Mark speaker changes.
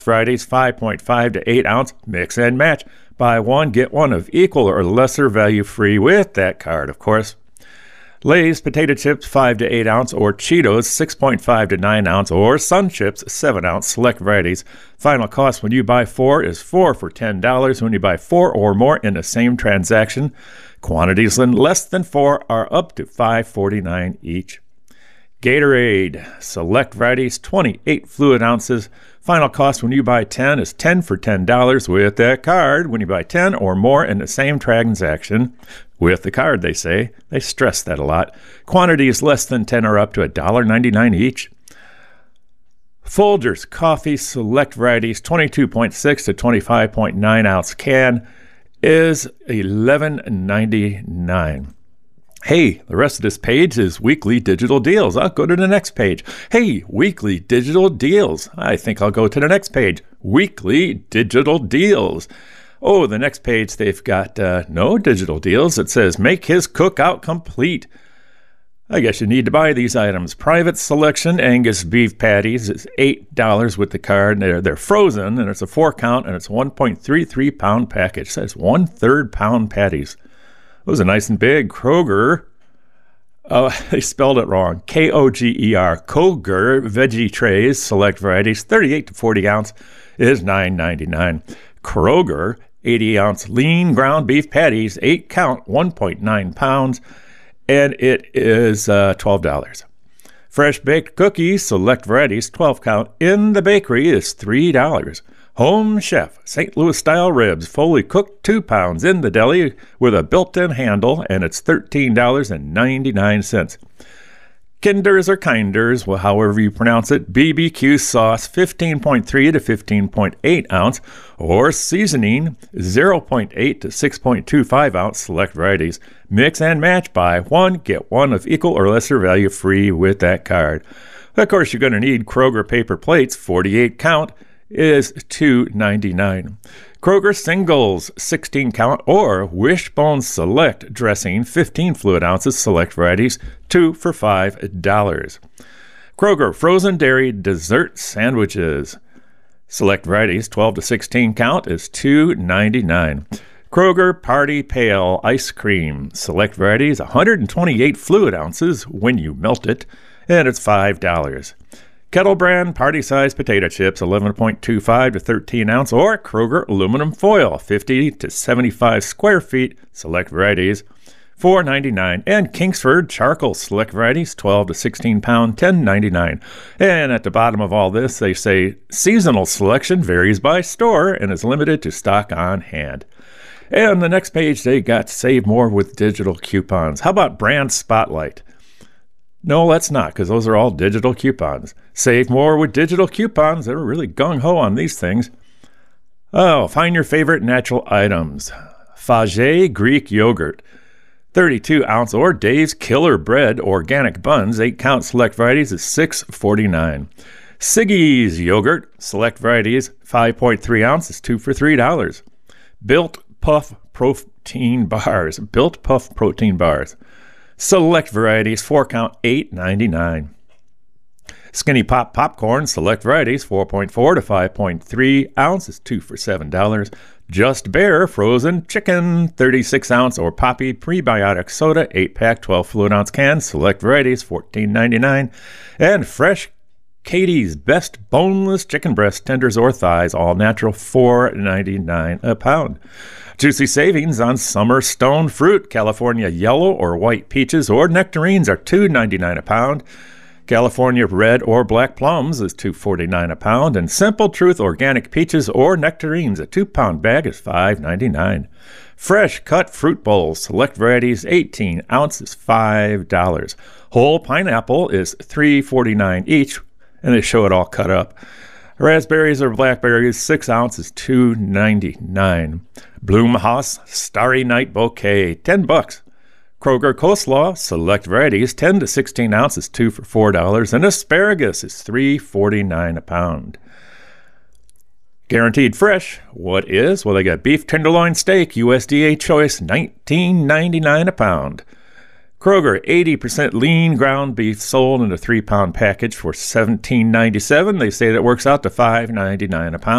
Speaker 1: Fridays 5.5 to 8 ounce mix and match. Buy one, get one of equal or lesser value free with that card, of course. Lay's potato chips 5 to 8 ounce or Cheetos 6.5 to 9 ounce or Sun Chips 7 ounce select varieties. Final cost when you buy 4 is 4 for $10 when you buy 4 or more in the same transaction. Quantities less than 4 are up to $5.49 each. Gatorade select varieties 28 fluid ounces. Final cost when you buy 10 is 10 for $10 with that card when you buy 10 or more in the same transaction. With the card, they say. They stress that a lot. Quantities less than 10 are up to $1.99 each. Folgers Coffee Select Varieties 22.6 to 25.9 ounce can is $11.99. Hey, the rest of this page is weekly digital deals. I'll go to the next page. Hey, weekly digital deals. I think I'll go to the next page. Weekly digital deals. Oh, the next page, they've got no digital deals. It says, make his cookout complete. I guess you need to buy these items. Private Selection Angus beef patties is $8 with the card. They're frozen, and it's a 4-count, and it's a 1.33 pound package. It says 1/3 pound patties. Those are nice and big. Kroger, they spelled it wrong. Koger. Kroger veggie trays, select varieties, 38 to 40 ounce is $9.99. Kroger 80 ounce lean ground beef patties, 8 count, 1.9 pounds, and it is $12. Fresh baked cookies, select varieties, 12 count in the bakery is $3. Home Chef St. Louis style ribs, fully cooked, 2 pounds in the deli with a built-in handle, and it's $13.99. Kinders or Kinders, well, however you pronounce it, BBQ sauce 15.3 to 15.8 ounce, or seasoning 0.8 to 6.25 ounce select varieties. Mix and match, buy one, get one of equal or lesser value free with that card. Of course, you're going to need Kroger paper plates, 48 count, is $2.99. Kroger Singles 16 count or Wishbone Select dressing 15 fluid ounces select varieties 2 for $5. Kroger frozen dairy dessert sandwiches select varieties 12 to 16 count is $2.99. Kroger Party Pale ice cream select varieties 128 fluid ounces when you melt it, and it's $5. Kettle Brand Party Size Potato Chips, 11.25 to 13 ounce, or Kroger Aluminum Foil, 50 to 75 square feet, select varieties, $4.99. And Kingsford Charcoal Select Varieties, 12 to 16 pound, $10.99. And at the bottom of all this, they say seasonal selection varies by store and is limited to stock on hand. And the next page, they got Save More with digital coupons. How about Brand Spotlight? No, let's not, because those are all digital coupons. Save more with digital coupons. They're really gung-ho on these things. Oh, find your favorite natural items. Fage Greek yogurt, 32 ounce, or Dave's Killer Bread organic buns, 8 count select varieties is $6.49. Siggy's yogurt, select varieties, 5.3 ounces, 2 for $3. Built Puff protein bars, select varieties, 4 count, $8.99. Skinny Pop popcorn, select varieties, 4.4 to 5.3 ounces, 2 for $7. Just Bear frozen chicken, 36 ounce or Poppy prebiotic soda, 8-pack, 12 fluid ounce can, select varieties, $14.99. And Fresh Katie's Best Boneless Chicken Breast Tenders or Thighs, all natural, $4.99 a pound. Juicy savings on summer stone fruit, California yellow or white peaches or nectarines are $2.99 a pound. California red or black plums is $2.49 a pound, and Simple Truth organic peaches or nectarines, a 2-pound bag is $5.99. Fresh cut fruit bowls, select varieties, 18 ounces, $5. Whole pineapple is $3.49 each, and they show it all cut up. Raspberries or blackberries, 6 ounces, $2.99. Bloomhaus Starry Night Bouquet, $10. Kroger Coleslaw, select varieties, 10 to 16 ounces, 2 for $4. And asparagus is $3.49 a pound. Guaranteed fresh. What is? Well, they got beef tenderloin steak, USDA choice, $19.99 a pound. Kroger, 80% lean ground beef sold in a 3-pound package for $17.97. They say that works out to $5.99 a pound.